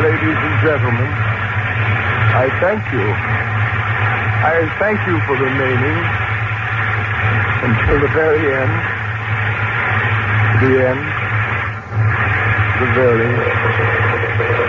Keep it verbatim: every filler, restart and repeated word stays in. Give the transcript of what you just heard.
ladies and gentlemen, I thank you. I thank you for remaining until the very end. The end. The very